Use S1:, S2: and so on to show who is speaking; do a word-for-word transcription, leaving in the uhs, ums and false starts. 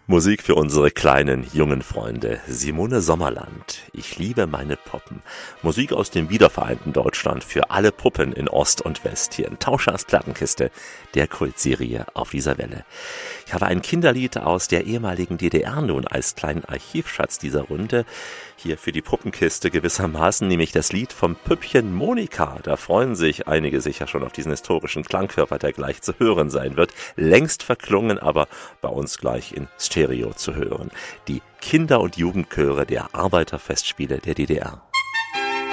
S1: Musik für unsere kleinen, jungen Freunde. Simone Sommerland. Ich liebe meine Puppen. Musik aus dem wiedervereinten Deutschland für alle Puppen in Ost und West. Hier in Tauschers Plattenkiste, der Kultserie auf dieser Welle. Ich habe ein Kinderlied aus der ehemaligen D D R nun als kleinen Archivschatz dieser Runde. Hier für die Puppenkiste gewissermaßen, nämlich das Lied vom Püppchen Monika. Da freuen sich einige sicher schon auf diesen historischen Klangkörper, der gleich zu hören sein wird. Längst verklungen, aber bei uns gleich in Stereo zu hören. Die Kinder- und Jugendchöre der Arbeiterfestspiele der D D R.